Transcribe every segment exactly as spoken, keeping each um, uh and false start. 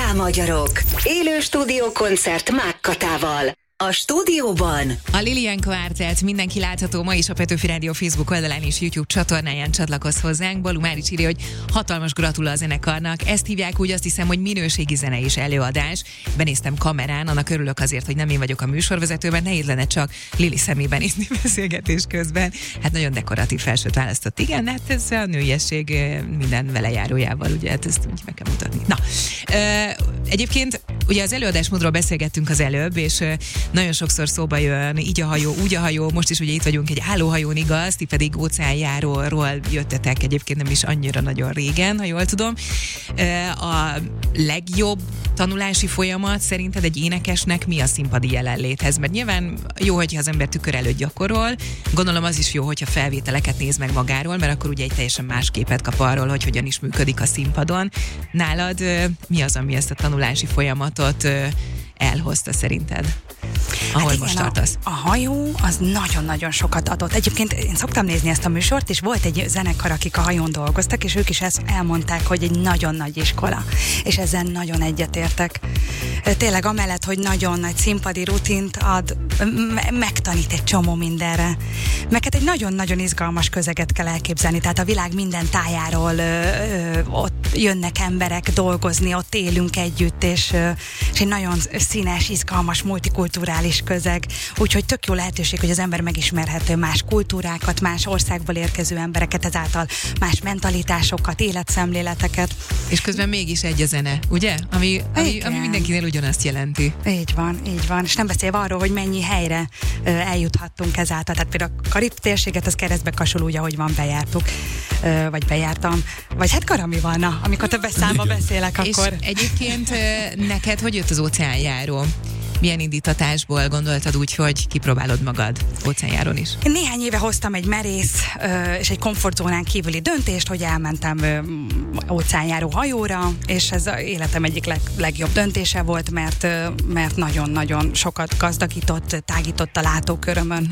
K-magyarok. Élő stúdiókoncert Mákkatával. A stúdióban a Lilian Quartet mindenki látható ma is a Petőfi Rádió Facebook oldalán és YouTube csatornáján csatlakoz hozzánk. Balú Máris írja, hogy hatalmas gratula a zenekarnak. Ezt hívják úgy, azt hiszem, hogy minőségi zene és előadás. Benéztem kamerán, annak örülök azért, hogy nem én vagyok a műsorvezetőben, nehéz lenne csak Lili szemében nézni beszélgetés közben. Hát nagyon dekoratív felsőt választott. Igen, hát ez a nőiesség minden velejárójával, ugye, hát ezt úgy meg kell mutatni. Na, ö, egyébként ugye az előadásmódról beszélgettünk az előbb, és nagyon sokszor szóba jön, így a hajó, úgy a hajó, most is ugye itt vagyunk egy állóhajón, igaz, ti pedig óceánjáróról jöttetek egyébként nem is annyira nagyon régen, ha jól tudom. A legjobb tanulási folyamat szerinted egy énekesnek mi a színpadi jelenléthez? Mert nyilván jó, hogyha az ember tükör előtt gyakorol, gondolom az is jó, hogyha felvételeket néz meg magáról, mert akkor ugye egy teljesen más képet kap arról, hogy hogyan is működik a színpadon. Nálad mi az, ami ezt a tanulási folyamatot elhozta szerinted? Ahol hát most igen, tartasz. A, a hajó az nagyon-nagyon sokat adott. Egyébként én szoktam nézni ezt a műsort, és volt egy zenekar, akik a hajón dolgoztak, és ők is ezt elmondták, hogy egy nagyon nagy iskola. És ezzel nagyon egyetértek. Tényleg amellett, hogy nagyon nagy színpadi rutint ad, me- megtanít egy csomó mindenre. Meg hát egy nagyon-nagyon izgalmas közeget kell elképzelni. Tehát a világ minden tájáról ö, ö, ott jönnek emberek dolgozni, ott élünk együtt, és, ö, és egy nagyon színes, izgalmas, multikulturális közeg. Úgyhogy tök jó lehetőség, hogy az ember megismerhető más kultúrákat, más országból érkező embereket, ezáltal más mentalitásokat, életszemléleteket. És közben mégis egy a zene, ugye? Ami, ami, ami mindenkinél ugyanazt jelenti. Így van, így van. És nem beszélve arról, hogy mennyi helyre ö, eljuthattunk ezáltal. Tehát például a Karib térséget az keresztbe kasul úgy, ahogy van, bejártuk. Ö, vagy bejártam. Vagy hát Garami van, na, amikor többes számba beszélek, akkor... És egyébként neked hogy jött az óceánjáró? Milyen indítatásból gondoltad úgy, hogy kipróbálod magad óceánjáron is? Én néhány éve hoztam egy merész ö, és egy komfortzónán kívüli döntést, hogy elmentem ö, óceánjáró hajóra, és ez az életem egyik leg, legjobb döntése volt, mert, ö, mert nagyon-nagyon sokat gazdagított, tágított a látókörömön.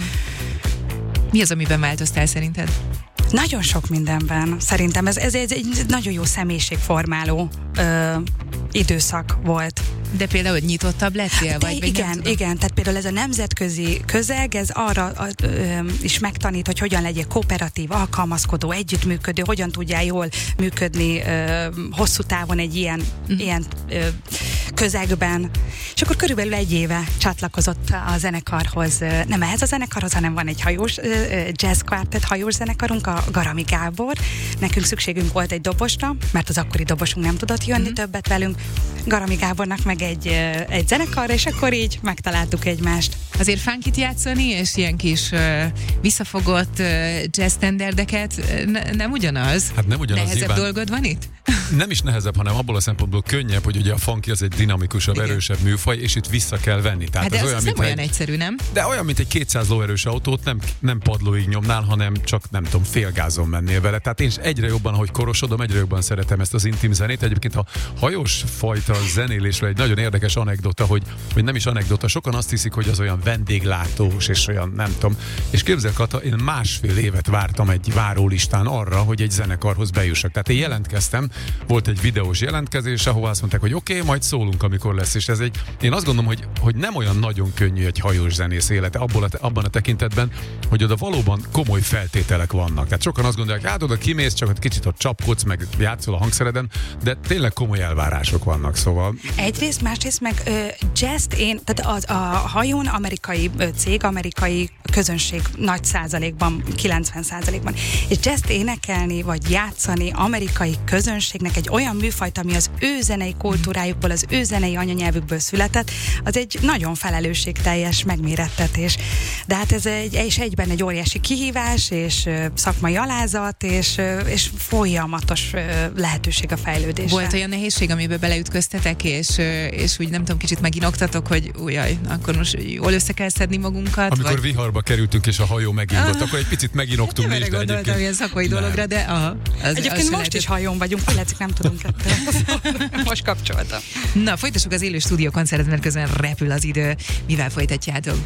Mi az, amiben változtál szerinted? Nagyon sok mindenben. Szerintem ez, ez, ez egy nagyon jó személyiségformáló ö, időszak volt. De például nyitottabb lettél? De vagy igen, igen, tehát például ez a nemzetközi közeg, ez arra a, ö, is megtanít, hogy hogyan legyél kooperatív, alkalmazkodó, együttműködő, hogyan tudjál jól működni ö, hosszú távon egy ilyen, mm. ilyen ö, közegben. És akkor körülbelül egy éve csatlakozott a zenekarhoz, nem ehhez a zenekarhoz, hanem van egy hajós, jazz quartet hajós zenekarunk, a Garami Gábor. Nekünk szükségünk volt egy dobosra, mert az akkori dobosunk nem tudott jönni mm. többet velünk. Garami Gábornak meg egy, egy zenekarra, és akkor így megtaláltuk egymást. Azért funkit játszani, és ilyen kis uh, visszafogott uh, jazz standardeket ne, nem ugyanaz? Hát nem ugyanaz. Nehezebb nyilván... dolgod van itt? Nem is nehezebb, hanem abból a szempontból könnyebb, hogy ugye a funky az egy dinamikusabb, igen, erősebb műfaj, és itt vissza kell venni. Tehát hát de az az olyan, nem olyan egy, egyszerű, nem? De olyan, mint egy kétszáz lóerős autót nem, nem padlóig nyomnál, hanem csak nem tudom, félgázon mennél vele. Tehát én is egyre jobban, ahogy korosodom, egyre jobban szeretem ezt az intim zenét. Egyébként a hajós fajta zenélésről egy nagyon érdekes anekdota, hogy, hogy nem is anekdota, sokan azt hiszik, hogy az olyan vendéglátós, és olyan nem tudom. És képzel, Kata, én másfél évet vártam egy várólistán arra, hogy egy zenekarhoz bejussak. Tehát én jelentkeztem, volt egy videós jelentkezés, ahol azt mondták, hogy oké, okay, majd szólunk, amikor lesz. És ez egy, én azt gondolom, hogy, hogy nem olyan nagyon könnyű egy hajós zenész élete abból a, abban a tekintetben, hogy oda valóban komoly feltételek vannak. Tehát sokan azt gondolják, hát oda kimész, csak egy kicsit ott csapkodsz, meg játszol a hangszereden, de tényleg komoly elvárások vannak, szóval. Egyrészt, másrészt meg ö, jazz én, tehát az, a hajón amerikai ö, cég, amerikai közönség nagy százalékban, kilencven százalékban. És jazzt énekelni, vagy játszani amerikai közönségnek egy olyan műfajt, ami az ő zenei kultúrájukból, az ő zenei anyanyelvükből született, az egy nagyon felelősségteljes megmérettetés. De hát ez egy, és egyben egy óriási kihívás, és ö, szakmai alázat, és, ö, és folyamatos ö, lehetőség a fejlődésre. Volt olyan nehézség, amiben beleütköztetek, és, és úgy nem tudom, kicsit meginoktatok, hogy újjaj, akkor most jól össze kell szedni magunkat? Amikor vagy... viharba kerültünk, és a hajó megindult, akkor egy picit meginoktunk hát mi is, de gondoltam ilyen szakmai dologra, de aha, az, egyébként az most lehetett. is hajón vagyunk, hogy látszik, nem tudunk ettől. Most kapcsoltam. Na, folytassuk az élő stúdiókoncertet, mert közben repül az idő. Mivel folytatjátok?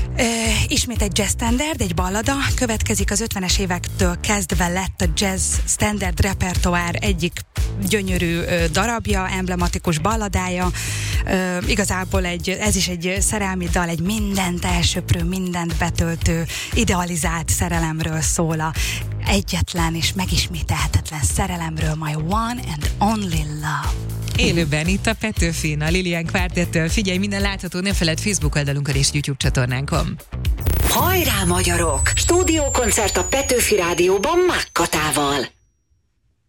Uh, ismét egy jazz standard, egy ballada, következik az ötvenes évektől kezdve lett a jazz standard repertoár egyik gyönyörű uh, darabja, emblematikus balladája. Uh, igazából egy, ez is egy szerelmi dal, egy mindent elsöprő, mindent betöltő, idealizált szerelemről szól, a egyetlen és megismételhetetlen szerelemről, my one and only love. Élőben itt a Petőfin, a Lilian Quartettől. Figyelj, minden látható, ne feledd Facebook oldalunkon és YouTube csatornánkon. Hajrá, magyarok! Stúdiókoncert a Petőfi Rádióban Mákkatával.